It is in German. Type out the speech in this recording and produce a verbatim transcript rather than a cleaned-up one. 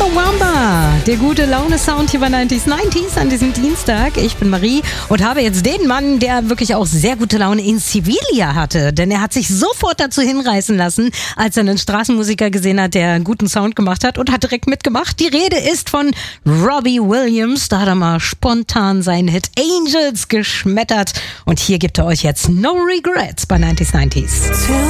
Chumbawamba, der gute Laune-Sound hier bei neunzig neunzig an diesem Dienstag. Ich bin Marie und habe jetzt den Mann, der wirklich auch sehr gute Laune in Sevilla hatte. Denn er hat sich sofort dazu hinreißen lassen, als er einen Straßenmusiker gesehen hat, der einen guten Sound gemacht hat und hat direkt mitgemacht. Die Rede ist von Robbie Williams. Da hat er mal spontan seinen Hit Angels geschmettert. Und hier gibt er euch jetzt No Regrets bei neunzig neunzig.